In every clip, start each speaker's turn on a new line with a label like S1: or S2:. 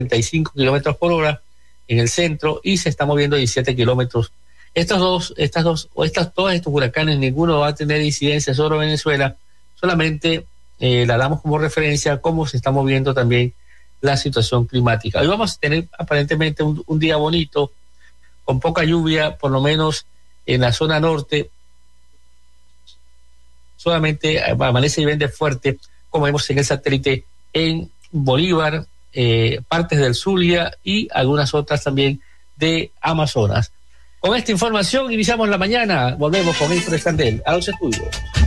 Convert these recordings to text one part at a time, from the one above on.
S1: kilómetros por hora en el centro y se está moviendo 17 kilómetros. Todos estos huracanes, ninguno va a tener incidencia sobre Venezuela, solamente la damos como referencia a cómo se está moviendo también la situación climática. Hoy vamos a tener aparentemente un día bonito, con poca lluvia, por lo menos en la zona norte. Solamente amanece y vende fuerte, como vemos en el satélite, en Bolívar, partes del Zulia y algunas otras también de Amazonas. Con esta información iniciamos la mañana. Volvemos con Héctor Escandel a los estudios.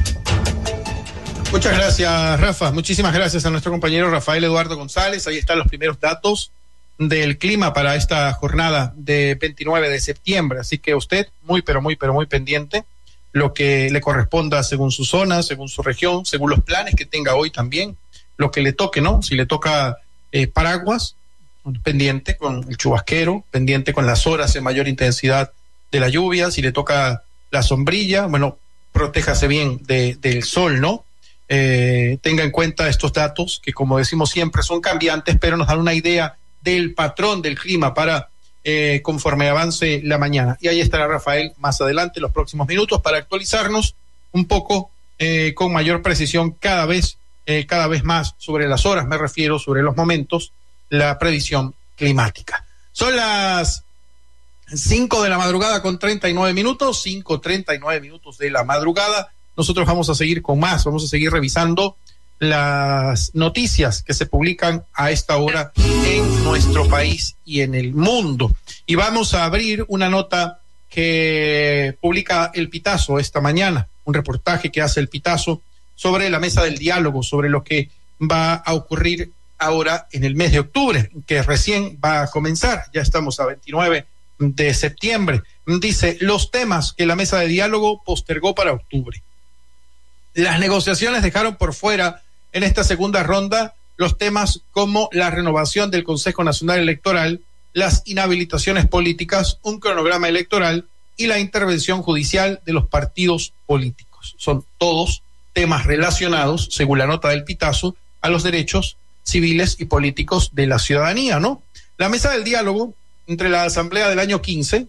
S2: Muchas gracias, Rafa. Muchísimas gracias a nuestro compañero Rafael Eduardo González. Ahí están los primeros datos del clima para esta jornada de 29 de septiembre. Así que usted muy pendiente lo que le corresponda según su zona, según su región, según los planes que tenga hoy también, lo que le toque, ¿no? Si le toca paraguas, pendiente con el chubasquero, pendiente con las horas de mayor intensidad de la lluvia. Si le toca la sombrilla, bueno, protéjase bien del sol, ¿no? Tenga en cuenta estos datos que, como decimos siempre, son cambiantes, pero nos dan una idea del patrón del clima para conforme avance la mañana. Y ahí estará Rafael más adelante, los próximos minutos, para actualizarnos un poco con mayor precisión cada vez más sobre las horas, me refiero, sobre los momentos, la predicción climática. Son las 5 de la madrugada con 39 minutos, 5:39 minutos de la madrugada. Nosotros vamos a seguir con más, vamos a seguir revisando las noticias que se publican a esta hora en nuestro país y en el mundo. Y vamos a abrir una nota que publica El Pitazo esta mañana, un reportaje que hace El Pitazo sobre la mesa del diálogo, sobre lo que va a ocurrir ahora en el mes de octubre, que recién va a comenzar. Ya estamos a 29 de septiembre. Dice, los temas que la mesa de diálogo postergó para octubre. Las negociaciones dejaron por fuera en esta segunda ronda los temas como la renovación del Consejo Nacional Electoral, las inhabilitaciones políticas, un cronograma electoral y la intervención judicial de los partidos políticos. Son todos temas relacionados, según la nota del Pitazo, a los derechos civiles y políticos de la ciudadanía, ¿no? La mesa del diálogo entre la Asamblea del año 15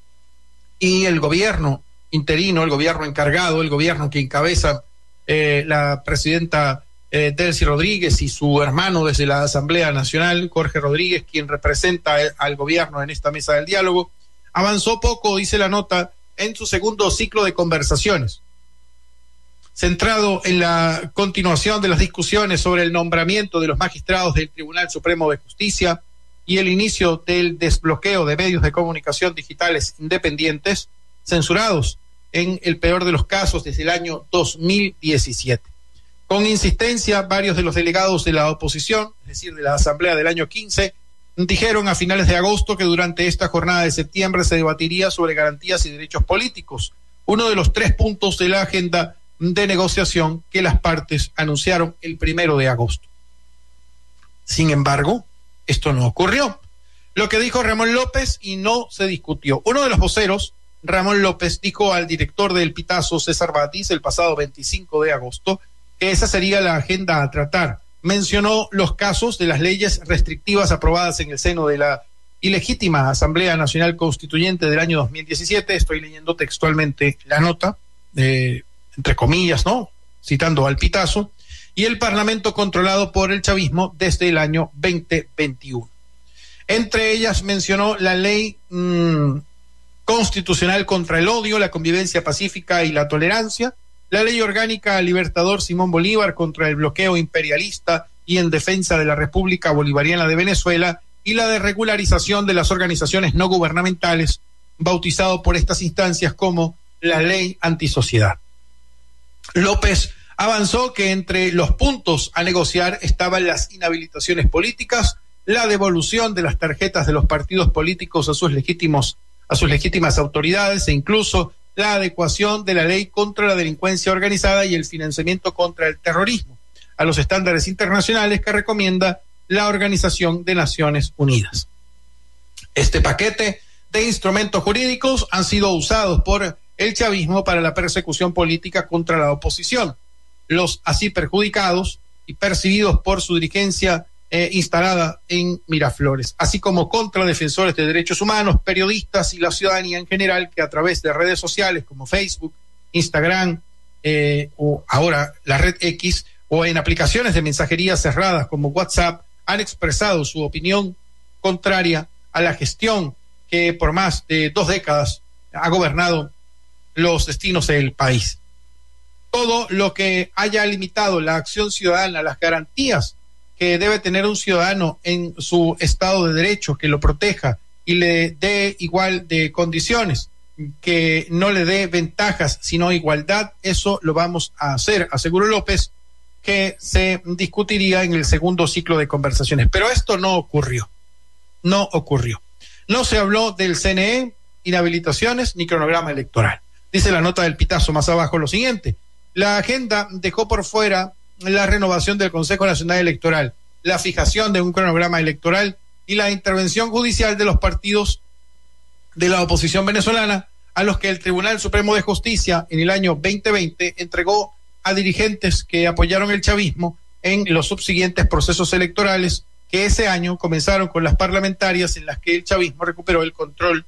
S2: y el gobierno interino, el gobierno encargado, el gobierno que encabeza la presidenta Delcy Rodríguez y su hermano desde la Asamblea Nacional, Jorge Rodríguez, quien representa al gobierno en esta mesa del diálogo, avanzó poco, dice la nota, en su segundo ciclo de conversaciones, centrado en la continuación de las discusiones sobre el nombramiento de los magistrados del Tribunal Supremo de Justicia y el inicio del desbloqueo de medios de comunicación digitales independientes censurados en el peor de los casos desde el año 2017. Con insistencia, varios de los delegados de la oposición, es decir, de la Asamblea del año 15, dijeron a finales de agosto que durante esta jornada de septiembre se debatiría sobre garantías y derechos políticos, uno de los 3 puntos de la agenda de negociación que las partes anunciaron el 1 de agosto. Sin embargo, esto no ocurrió. Lo que dijo Ramón López y no se discutió. Uno de los voceros, Ramón López, dijo al director del Pitazo, César Batis, el pasado 25 de agosto, que esa sería la agenda a tratar. Mencionó los casos de las leyes restrictivas aprobadas en el seno de la ilegítima Asamblea Nacional Constituyente del año 2017. Estoy leyendo textualmente la nota, entre comillas, ¿no? Citando al Pitazo. Y el Parlamento controlado por el chavismo desde el año 2021. Entre ellas mencionó la ley constitucional contra el odio, la convivencia pacífica y la tolerancia, la ley orgánica Libertador Simón Bolívar contra el bloqueo imperialista y en defensa de la República Bolivariana de Venezuela y la de regularización de las organizaciones no gubernamentales, bautizado por estas instancias como la ley antisociedad. López avanzó que entre los puntos a negociar estaban las inhabilitaciones políticas, la devolución de las tarjetas de los partidos políticos a sus legítimas autoridades e incluso la adecuación de la ley contra la delincuencia organizada y el financiamiento contra el terrorismo a los estándares internacionales que recomienda la Organización de Naciones Unidas. Este paquete de instrumentos jurídicos han sido usados por el chavismo para la persecución política contra la oposición. Los así perjudicados y percibidos por su dirigencia instalada en Miraflores, así como contra defensores de derechos humanos, periodistas y la ciudadanía en general, que a través de redes sociales como Facebook, Instagram, o ahora la red X, o en aplicaciones de mensajería cerradas como WhatsApp, han expresado su opinión contraria a la gestión que por más de 2 décadas ha gobernado los destinos del país. Todo lo que haya limitado la acción ciudadana, las garantías que debe tener un ciudadano en su Estado de Derecho, que lo proteja y le dé igual de condiciones, que no le dé ventajas, sino igualdad, eso lo vamos a hacer, aseguró López, que se discutiría en el segundo ciclo de conversaciones. Pero esto no ocurrió. No ocurrió. No se habló del CNE, inhabilitaciones ni cronograma electoral. Dice la nota del Pitazo más abajo lo siguiente: la agenda dejó por fuera la renovación del Consejo Nacional Electoral, la fijación de un cronograma electoral y la intervención judicial de los partidos de la oposición venezolana, a los que el Tribunal Supremo de Justicia en el año 2020 entregó a dirigentes que apoyaron el chavismo en los subsiguientes procesos electorales, que ese año comenzaron con las parlamentarias, en las que el chavismo recuperó el control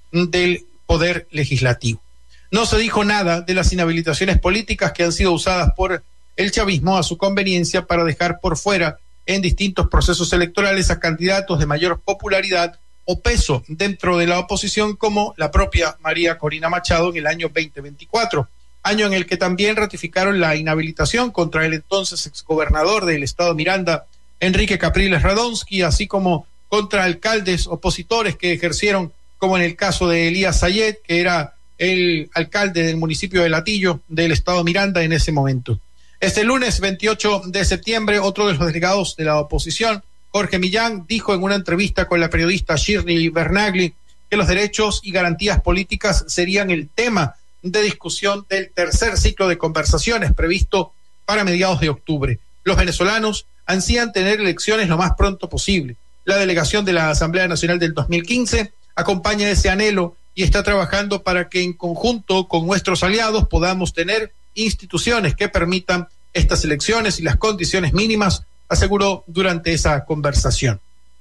S2: del poder legislativo. No se dijo nada de las inhabilitaciones políticas que han sido usadas por el chavismo a su conveniencia para dejar por fuera en distintos procesos electorales a candidatos de mayor popularidad o peso dentro de la oposición, como la propia María Corina Machado en el año 2024, año en el que también ratificaron la inhabilitación contra el entonces exgobernador del estado Miranda, Enrique Capriles Radonsky, así como contra alcaldes opositores que ejercieron, como en el caso de Elías Sayed, que era el alcalde del municipio de Latillo del estado Miranda en ese momento. Este lunes 28 de septiembre, otro de los delegados de la oposición, Jorge Millán, dijo en una entrevista con la periodista Shirley Bernagli que los derechos y garantías políticas serían el tema de discusión del tercer ciclo de conversaciones previsto para mediados de octubre. Los venezolanos ansían tener elecciones lo más pronto posible. La delegación de la Asamblea Nacional del 2015 acompaña ese anhelo y está trabajando para que en conjunto con nuestros aliados podamos tener instituciones que permitan estas elecciones y las condiciones mínimas, aseguró durante esa conversación.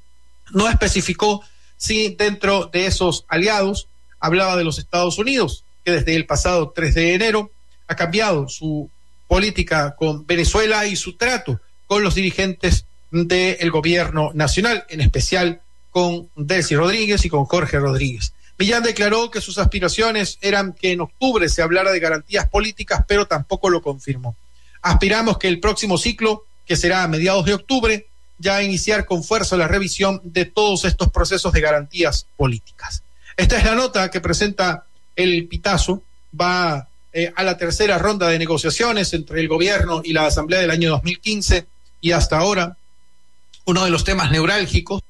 S2: No especificó si dentro de esos aliados hablaba de los Estados Unidos, que desde el pasado 3 de enero ha cambiado su política con Venezuela y su trato con los dirigentes del gobierno nacional, en especial con Delcy Rodríguez y con Jorge Rodríguez. Millán declaró que sus aspiraciones eran que en octubre se hablara de garantías políticas, pero tampoco lo confirmó. Aspiramos que el próximo ciclo, que será a mediados de octubre, ya iniciar con fuerza la revisión de todos estos procesos de garantías políticas. Esta es la nota que presenta el Pitazo. Va a la tercera ronda de negociaciones entre el gobierno y la Asamblea del año 2015, y hasta ahora uno de los temas neurálgicos,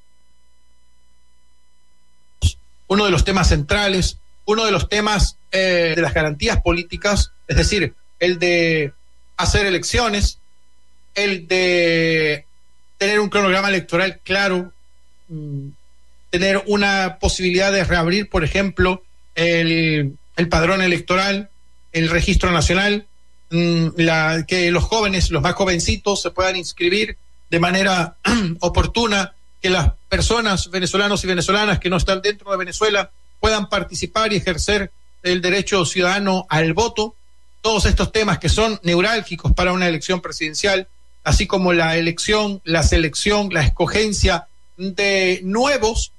S2: uno de los temas centrales, uno de los temas de las garantías políticas, es decir, el de hacer elecciones, el de tener un cronograma electoral claro, tener una posibilidad de reabrir, por ejemplo, el padrón electoral, el registro nacional, que los jóvenes, los más jovencitos, se puedan inscribir de manera oportuna, que las personas, venezolanos y venezolanas que no están dentro de Venezuela, puedan participar y ejercer el derecho ciudadano al voto. Todos estos temas que son neurálgicos para una elección presidencial, así como la elección, la selección, la escogencia de nuevos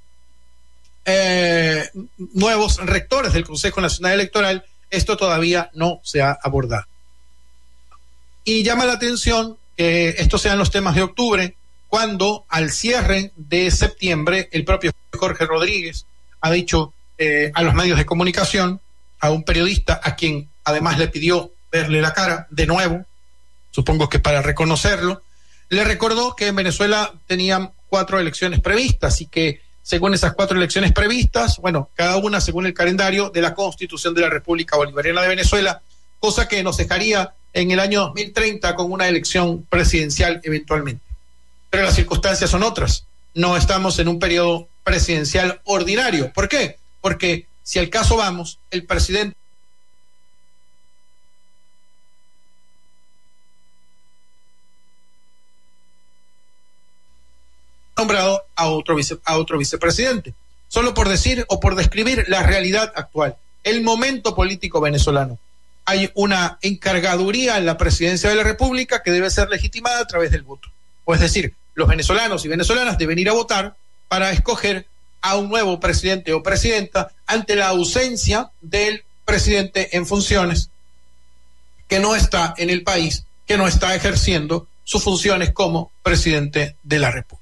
S2: rectores del Consejo Nacional Electoral, esto todavía no se ha abordado. Y llama la atención que estos sean los temas de octubre, cuando al cierre de septiembre el propio Jorge Rodríguez ha dicho a los medios de comunicación, a un periodista a quien además le pidió verle la cara de nuevo, supongo que para reconocerlo, le recordó que en Venezuela tenían 4 elecciones previstas y que según esas 4 elecciones previstas, bueno, cada una según el calendario de la Constitución de la República Bolivariana de Venezuela, cosa que nos dejaría en el año 2030 con una elección presidencial eventualmente. Pero las circunstancias son otras. No estamos en un periodo presidencial ordinario. ¿Por qué? Porque si al caso vamos, el presidente nombrado a otro vicepresidente. Solo por decir o por describir la realidad actual, el momento político venezolano. Hay una encargaduría en la presidencia de la República que debe ser legitimada a través del voto. O es decir, los venezolanos y venezolanas deben ir a votar para escoger a un nuevo presidente o presidenta ante la ausencia del presidente en funciones que no está en el país, que no está ejerciendo sus funciones como presidente de la República.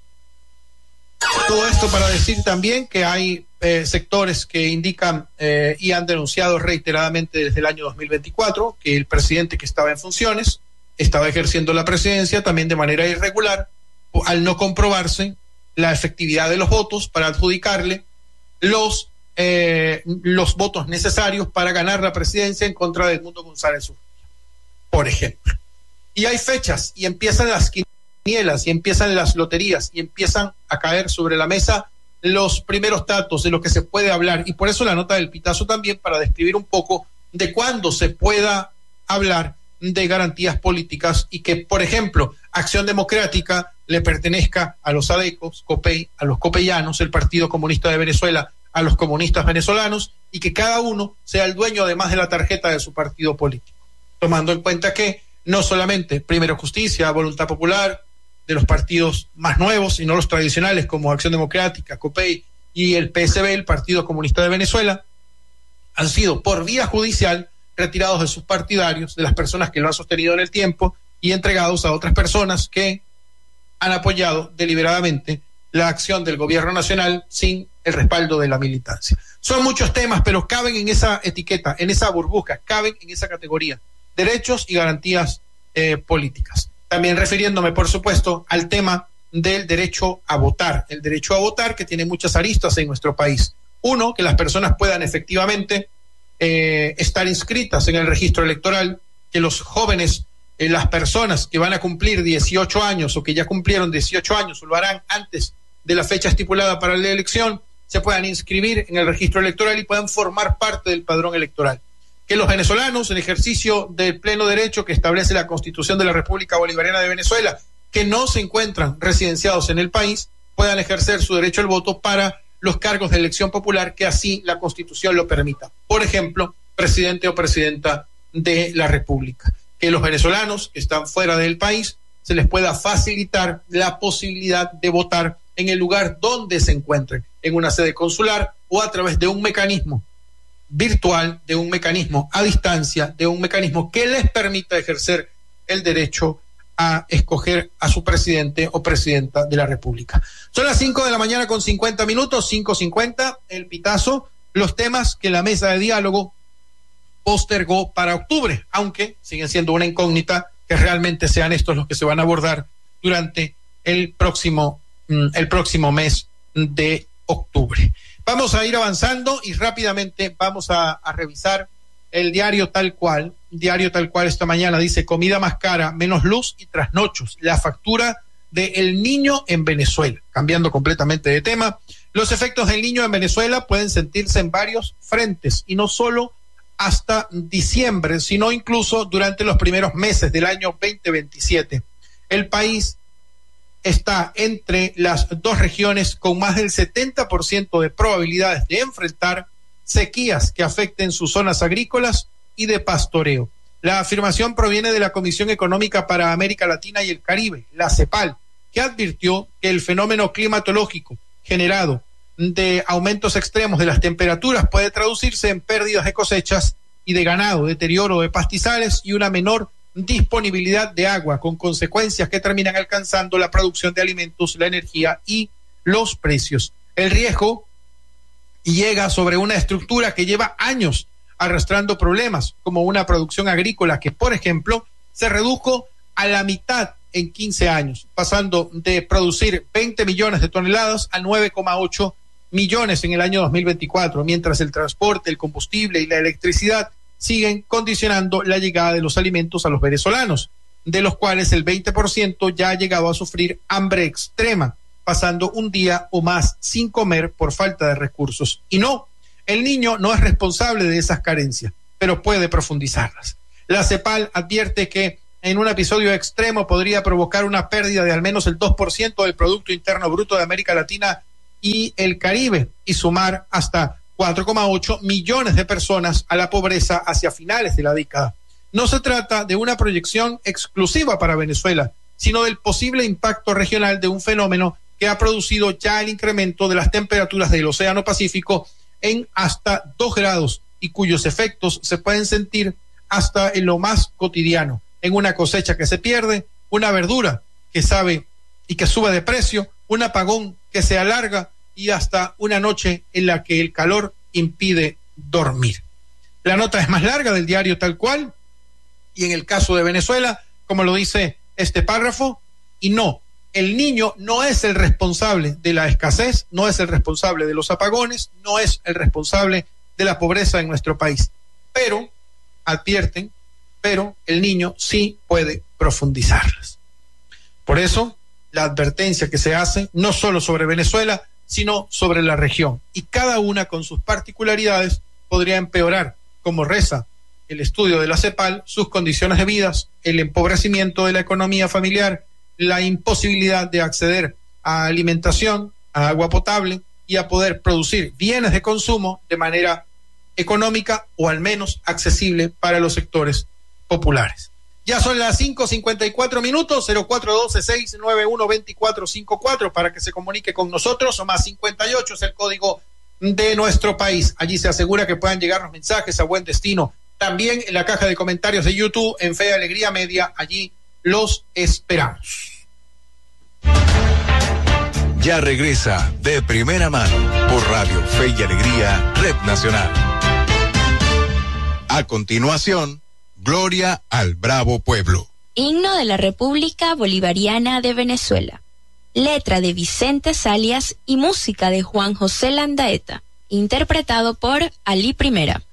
S2: Todo esto para decir también que hay sectores que indican y han denunciado reiteradamente desde el año 2024 que el presidente que estaba en funciones estaba ejerciendo la presidencia también de manera irregular, al no comprobarse la efectividad de los votos para adjudicarle los votos necesarios para ganar la presidencia en contra de Edmundo González Urrutia, por ejemplo. Y hay fechas y empiezan las quinielas y empiezan las loterías y empiezan a caer sobre la mesa los primeros datos de lo que se puede hablar, y por eso la nota del Pitazo también, para describir un poco de cuándo se pueda hablar de garantías políticas y que, por ejemplo, Acción Democrática le pertenezca a los ADECOS, COPEI, a los copeyanos, el Partido Comunista de Venezuela, a los comunistas venezolanos, y que cada uno sea el dueño además de la tarjeta de su partido político, tomando en cuenta que no solamente Primero Justicia, Voluntad Popular, de los partidos más nuevos y no los tradicionales como Acción Democrática, COPEI y el PSB, el Partido Comunista de Venezuela, han sido por vía judicial retirados de sus partidarios, de las personas que lo han sostenido en el tiempo, y entregados a otras personas que han apoyado deliberadamente la acción del gobierno nacional sin el respaldo de la militancia. Son muchos temas, pero caben en esa etiqueta, en esa burbuja, caben en esa categoría, derechos y garantías políticas. También refiriéndome, por supuesto, al tema del derecho a votar. El derecho a votar que tiene muchas aristas en nuestro país. Uno, que las personas puedan efectivamente estar inscritas en el registro electoral, que los jóvenes, las personas que van a cumplir 18 años o que ya cumplieron 18 años o lo harán antes de la fecha estipulada para la elección, se puedan inscribir en el registro electoral y puedan formar parte del padrón electoral. Que los venezolanos, en ejercicio del pleno derecho que establece la Constitución de la República Bolivariana de Venezuela, que no se encuentran residenciados en el país, puedan ejercer su derecho al voto para los cargos de elección popular que así la Constitución lo permita. Por ejemplo, presidente o presidenta de la República. Que los venezolanos que están fuera del país se les pueda facilitar la posibilidad de votar en el lugar donde se encuentren, en una sede consular o a través de un mecanismo virtual, de un mecanismo a distancia, de un mecanismo que les permita ejercer el derecho a escoger a su presidente o presidenta de la República. Son las 5 de la mañana con 50 minutos, 5:50, el Pitazo, los temas que la mesa de diálogo postergó para octubre, aunque siguen siendo una incógnita que realmente sean estos los que se van a abordar durante el próximo mes de octubre. Vamos a ir avanzando y rápidamente vamos a revisar el diario Tal Cual. Diario Tal Cual esta mañana dice: comida más cara, menos luz y trasnochos. La factura de El Niño en Venezuela. Cambiando completamente de tema, los efectos del Niño en Venezuela pueden sentirse en varios frentes y no solo hasta diciembre, sino incluso durante los primeros meses del año 2027. El país está entre las dos regiones con más del 70% de probabilidades de enfrentar sequías que afecten sus zonas agrícolas y de pastoreo. La afirmación proviene de la Comisión Económica para América Latina y el Caribe, la CEPAL, que advirtió que el fenómeno climatológico generado de aumentos extremos de las temperaturas puede traducirse en pérdidas de cosechas y de ganado, deterioro de pastizales y una menor disponibilidad de agua, con consecuencias que terminan alcanzando la producción de alimentos, la energía y los precios. El riesgo llega sobre una estructura que lleva años arrastrando problemas, como una producción agrícola que, por ejemplo, se redujo a la mitad en 15 años, pasando de producir 20 millones de toneladas a 9,8 millones en el año 2024, mientras el transporte, el combustible y la electricidad siguen condicionando la llegada de los alimentos a los venezolanos, de los cuales el 20% ya ha llegado a sufrir hambre extrema, pasando un día o más sin comer por falta de recursos. Y no, el Niño no es responsable de esas carencias, pero puede profundizarlas. La CEPAL advierte que en un episodio extremo podría provocar una pérdida de al menos el 2% del Producto Interno Bruto de América Latina y el Caribe, y sumar hasta 4,8 millones de personas a la pobreza hacia finales de la década. No se trata de una proyección exclusiva para Venezuela, sino del posible impacto regional de un fenómeno que ha producido ya el incremento de las temperaturas del Océano Pacífico en hasta 2 grados y cuyos efectos se pueden sentir hasta en lo más cotidiano, en una cosecha que se pierde, una verdura que sabe y que sube de precio, un apagón que se alarga y hasta una noche en la que el calor impide dormir. La nota es más larga del diario Tal Cual, y en el caso de Venezuela, como lo dice este párrafo, y no, el niño no es el responsable de la escasez, no es el responsable de los apagones, no es el responsable de la pobreza en nuestro país. Pero, advierten, pero el niño sí puede profundizarlas. Por eso, la advertencia que se hace, no solo sobre Venezuela, sino sobre la región, y cada una con sus particularidades podría empeorar, como reza el estudio de la CEPAL, sus condiciones de vida, el empobrecimiento de la economía familiar, la imposibilidad de acceder a alimentación, a agua potable y a poder producir bienes de consumo de manera económica o al menos accesible para los sectores populares. Ya son las 5:54 minutos, 0412-691-2454 para que se comunique con nosotros, o más 58 es el código de nuestro país. Allí se asegura que puedan llegar los mensajes a buen destino. También en la caja de comentarios de YouTube, en Fe y Alegría Media, allí los esperamos.
S3: Ya regresa De Primera Mano por Radio Fe y Alegría, Red Nacional. A continuación, Gloria al Bravo Pueblo.
S4: Himno de la República Bolivariana de Venezuela. Letra de Vicente Salias y música de Juan José Landaeta. Interpretado por Ali Primera.